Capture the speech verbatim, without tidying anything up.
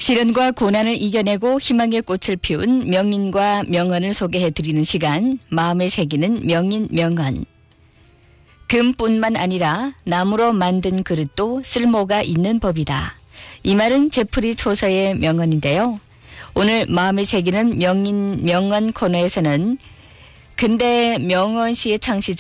시련과 고난을 이겨내고 희망의 꽃을 피운 명인과 명언을 소개해드리는 시간, 마음에 새기는 명인 명언. 금뿐만 아니라 나무로 만든 그릇도 쓸모가 있는 법이다. 이 말은 제프리 초서의 명언인데요. 오늘 마음에 새기는 명인 명언 코너에서는 근대 명언시의 창시자